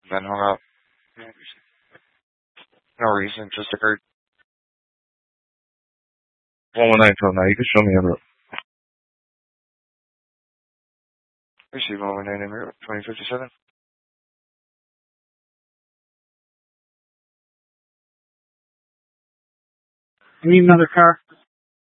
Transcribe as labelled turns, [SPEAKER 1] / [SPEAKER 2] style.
[SPEAKER 1] then hung up. No reason, just occurred.
[SPEAKER 2] 119 now. You can show me how to.
[SPEAKER 1] Receive 119 number 2057.
[SPEAKER 3] I need another car.